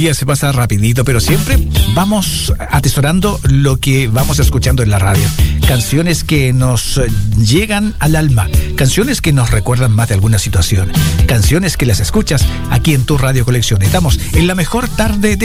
día se pasa rapidito, pero siempre vamos atesorando lo que vamos escuchando en la radio. Canciones que nos llegan al alma, canciones que nos recuerdan más de alguna situación, canciones que las escuchas aquí en tu Radio Colección. Estamos en la mejor tarde de